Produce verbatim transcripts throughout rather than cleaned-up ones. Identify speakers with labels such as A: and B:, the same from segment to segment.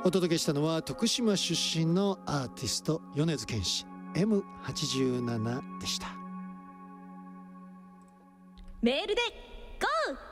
A: お届けしたのは徳島出身のアーティスト米津玄師 エムはちじゅうなな でした。
B: メールで ゴ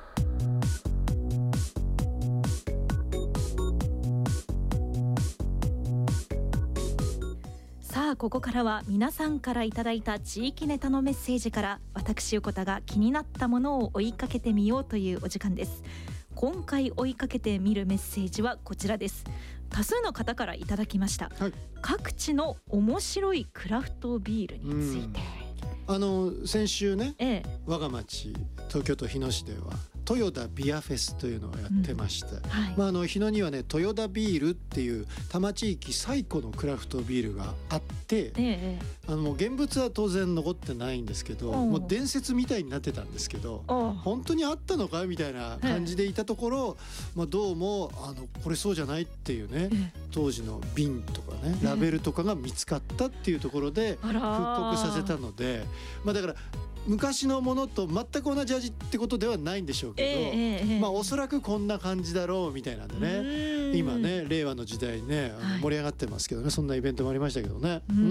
B: ー。さあここからは皆さんからいただいた地域ネタのメッセージから私横田が気になったものを追いかけてみようというお時間です。今回追いかけてみるメッセージはこちらです。多数の方からいただきました、はい、各地の面白いクラフトビールについて。
A: あの先週ね、
B: ええ、
A: 我が町東京都日野市では豊田ビアフェスというのをやってまして、うんはい、まあ、あの日野にはね豊田ビールっていう多摩地域最古のクラフトビールがあって、ええ、あの現物は当然残ってないんですけど、もう伝説みたいになってたんですけど、本当にあったのかみたいな感じでいたところ、まあ、どうもあのこれそうじゃないっていうね、当時の瓶とかねラベルとかが見つかったっていうところで復刻させたので、まあ、だから昔のものと全く同じ味ってことではないんでしょうけど、えーえー、まあおそらくこんな感じだろうみたいなんでね、今ね令和の時代にね盛り上がってますけどね、はい、そんなイベントもありましたけどね。
B: うん、うん、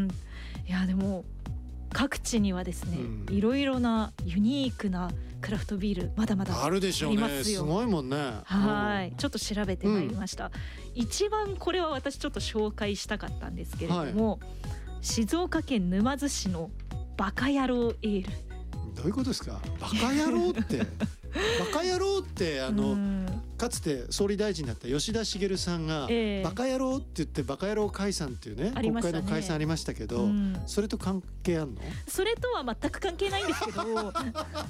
B: いやでも各地にはですね、うん、いろいろなユニークなクラフトビールまだまだありますよ。
A: あるでしょうね。すごいもんね。
B: はい、ちょっと調べてまいりました、うん、一番これは私ちょっと紹介したかったんですけれども、はい、静岡県沼津市のバカ野郎エール。
A: どういうことですかバカ野郎ってバカ野郎ってあのかつて総理大臣だった吉田茂さんが、えー、バカ野郎って言ってバカ野郎解散っていう ね, ね国会の解散ありましたけど、うん、それと関係あんの？
B: それとは全く関係ないんですけどはい、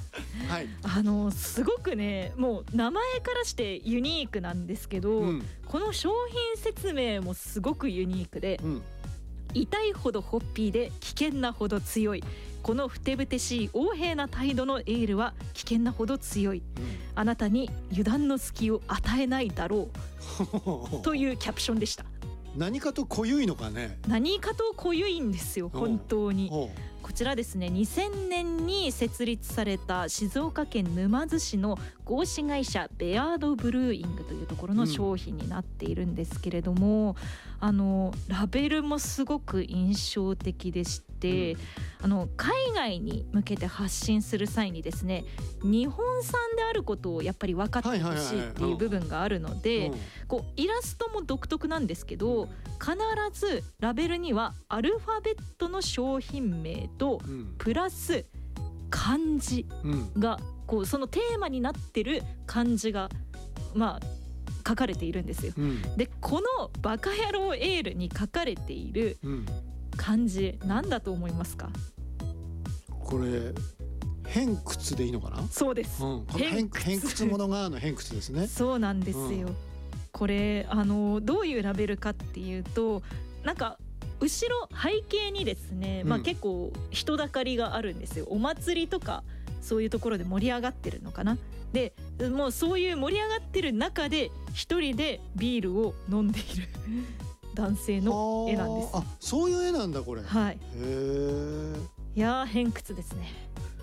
B: あのすごくねもう名前からしてユニークなんですけど、うん、この商品説明もすごくユニークで、うん、痛いほどホッピーで危険なほど強い、このふてぶてしい横柄な態度のエールは危険なほど強い、うん、あなたに油断の隙を与えないだろうというキャプションでした。
A: 何かと濃ゆいのかね。
B: 何かと濃ゆいんですよ本当に。こちらですねにせんねんに設立された静岡県沼津市の合資会社ベアードブルーイングというところの商品になっているんですけれども、うん、あのラベルもすごく印象的でして、うん、あの海外に向けて発信する際にですね日本産であることをやっぱり分かってほしいっていう部分があるので、こうイラストも独特なんですけど、必ずラベルにはアルファベットの商品名とプラス漢字がこうそのテーマになってる漢字がまあ書かれているんですよ、うん、でこのバカ野郎エールに書かれている漢字何だと思いますか？
A: これ偏屈でいいのかな？そうです、うん、この偏屈偏屈者がの偏屈ですね。
B: そうなんですよ、うん、これあのどういうラベルかっていうと、なんか後ろ背景にですね、まあ、結構人だかりがあるんですよ、うん、お祭りとかそういうところで盛り上がってるのかな。でもうそういう盛り上がってる中で一人でビールを飲んでいる男性の絵なんです。
A: あ、そういう絵なんだこれ。
B: はい。
A: へー、
B: いや偏屈ですね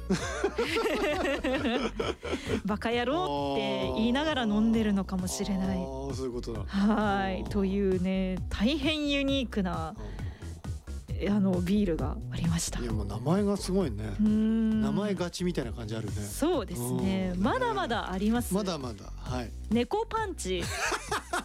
B: バカ野郎って言いながら飲んでるのかもしれない。あ
A: あ、そういうことだ。
B: はいというね大変ユニークなあのビールがありました。
A: いやもう名前がすごいね。名前勝ちみたいな感じあるね。
B: そうですね。まだまだあります。
A: まだまだ。はい。
B: 猫パンチ